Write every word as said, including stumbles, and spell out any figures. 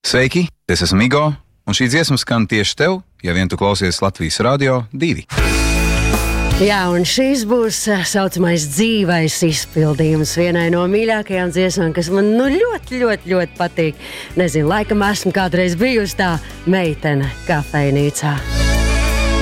Sveiki, es esmu Igo, un šī dziesma skan tieši tev, ja vien tu klausies Latvijas Radio divi. Jā, un šīs būs saucamais dzīvais izpildījums vienai no mīļākajām dziesmām, kas man nu ļoti, ļoti, ļoti patīk. Nezinu, laikam esmu kādreiz bijusi tā meitene kafejnīcā.